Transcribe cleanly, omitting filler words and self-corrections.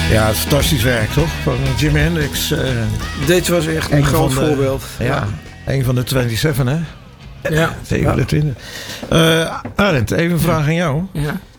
Ja, het is fantastisch werk, toch? Van Jimi Hendrix. Dit was echt een groot voorbeeld. Ja, een van de 27, hè? Ja. 27. Arend, even een vraag aan jou. Ja.